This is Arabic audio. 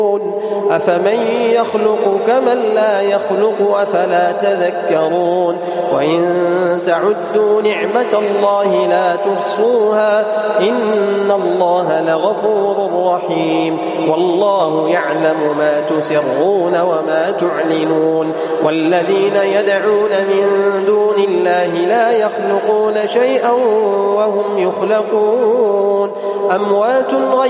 أفمن يخلق كمن لا يخلق أفلا تذكرون وإن تعدوا نعمة الله لا تحصوها إن الله لغفور رحيم والله يعلم ما تسرون وما تعلنون والذين يدعون من دون الله لا يخلقون شيئا وهم يخلقون أموات غير